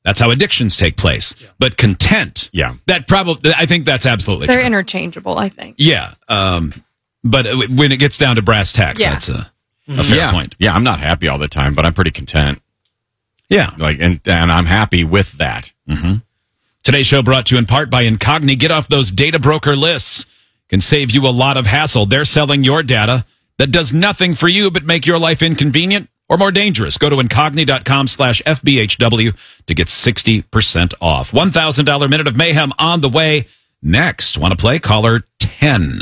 That's how addictions take place. Yeah. But content, I think that's absolutely They're true. interchangeable, I think. Yeah. But when it gets down to brass tacks, that's a fair point. Yeah, I'm not happy all the time, but I'm pretty content. Yeah. And I'm happy with that. Mm-hmm. Today's show brought to you in part by Incogni. Get off those data broker lists. Can save you a lot of hassle. They're selling your data that does nothing for you but make your life inconvenient or more dangerous. Go to incogni.com/FBHW to get 60% off. $1,000 Minute of Mayhem on the way next. Want to play? Caller 10.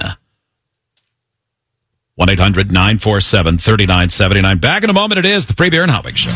1-800-947-3979. Back in a moment. It is the Free Beer and Hot Wings Show.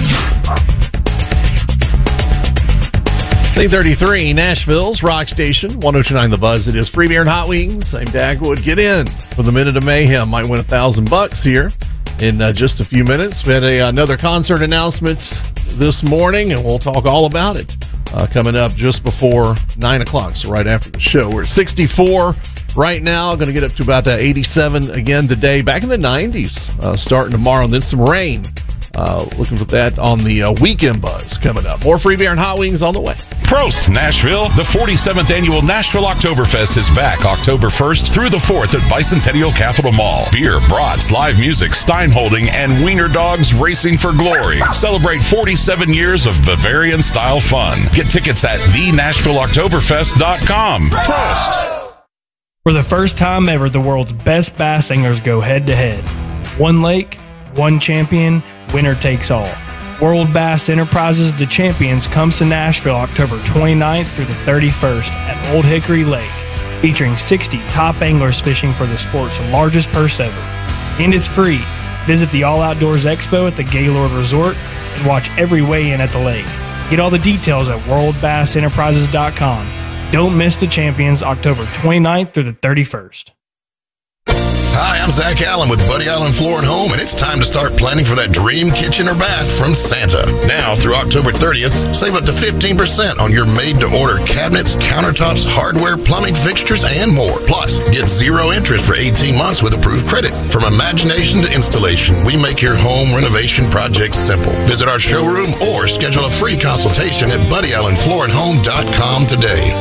8:33, Nashville's Rock Station, 102.9 The Buzz. It is Free Beer and Hot Wings. I'm Dagwood. Get in for the Minute of Mayhem. Might win $1,000 here in just a few minutes. We had another concert announcement this morning, and we'll talk all about it coming up just before 9 o'clock, so right after the show. We're at 64 right now. Going to get up to about 87 again today. Back in the 90s starting tomorrow, and then some rain. Looking for that on the Weekend Buzz coming up. More Free Beer and Hot Wings on the way. Prost, Nashville. The 47th Annual Nashville Oktoberfest is back October 1st through the 4th at Bicentennial Capitol Mall. Beer, brats, live music, Stein holding, and wiener dogs racing for glory. Celebrate 47 years of Bavarian-style fun. Get tickets at thenashvilleoktoberfest.com. Prost! For the first time ever, the world's best bass anglers go head-to-head. One lake, one champion, winner takes all. World Bass Enterprises The Champions comes to Nashville October 29th through the 31st at Old Hickory Lake, featuring 60 top anglers fishing for the sport's largest purse ever. And it's free. Visit the All Outdoors Expo at the Gaylord Resort and watch every weigh-in at the lake. Get all the details at worldbassenterprises.com. Don't miss The Champions October 29th through the 31st. Hi, I'm Zach Allen with Buddy Allen Floor and Home, and it's time to start planning for that dream kitchen or bath from Santa. Now through October 30th, save up to 15% on your made-to-order cabinets, countertops, hardware, plumbing fixtures, and more. Plus, get 0 interest for 18 months with approved credit. From imagination to installation, we make your home renovation projects simple. Visit our showroom or schedule a free consultation at BuddyAllenFloorandHome.com today.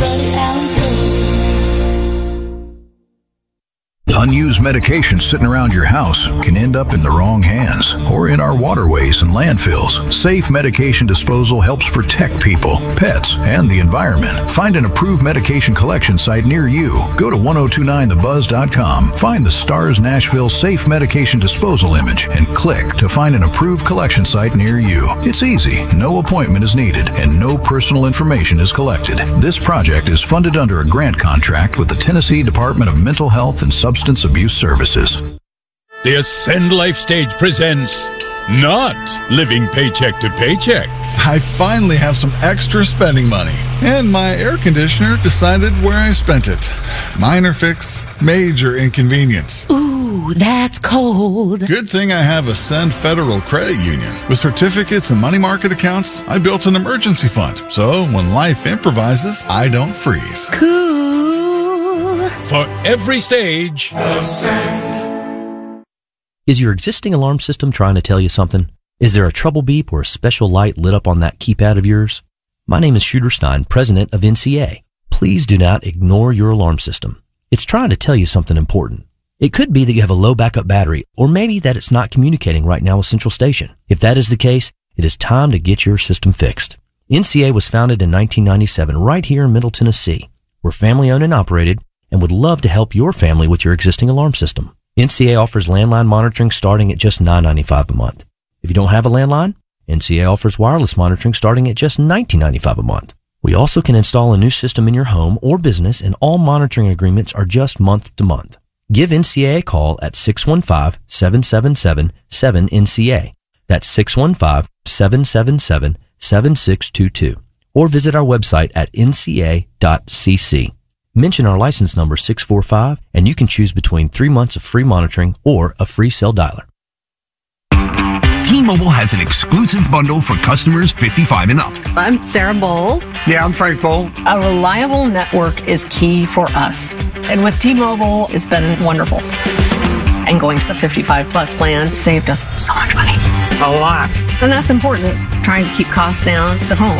Unused medication sitting around your house can end up in the wrong hands or in our waterways and landfills. Safe medication disposal helps protect people, pets, and the environment. Find an approved medication collection site near you. Go to 1029thebuzz.com, find the STARS Nashville Safe Medication Disposal image, and click to find an approved collection site near you. It's easy, no appointment is needed, and no personal information is collected. This project is funded under a grant contract with the Tennessee Department of Mental Health and Substance Abuse Services. The Ascend Life Stage presents Not Living Paycheck to Paycheck. I finally have some extra spending money, and my air conditioner decided where I spent it. Minor fix, major inconvenience. Ooh, that's cold. Good thing I have Ascend Federal Credit Union. With certificates and money market accounts, I built an emergency fund, so when life improvises, I don't freeze. Cool. For every stage, Is your existing alarm system trying to tell you something? Is there a trouble beep or a special light lit up on that keypad of yours? My name is Shooter Stein, president of NCA. Please do not ignore your alarm system. It's trying to tell you something important. It could be that you have a low backup battery, or maybe that it's not communicating right now with Central Station. If that is the case, it is time to get your system fixed. NCA was founded in 1997 right here in Middle Tennessee. We're family owned and operated, and would love to help your family with your existing alarm system. NCA offers landline monitoring starting at just $9.95 a month. If you don't have a landline, NCA offers wireless monitoring starting at just $19.95 a month. We also can install a new system in your home or business, and all monitoring agreements are just month to month. Give NCA a call at 615-777-7NCA. That's 615-777-7622. Or visit our website at nca.cc. Mention our license number 645, and you can choose between 3 months of free monitoring or a free cell dialer. T-Mobile has an exclusive bundle for customers 55 and up. I'm Sarah Bowl. Yeah, I'm Frank Bowl. A reliable network is key for us. And with T-Mobile, it's been wonderful. And going to the 55 plus plan saved us so much money. A lot. And that's important, trying to keep costs down at home.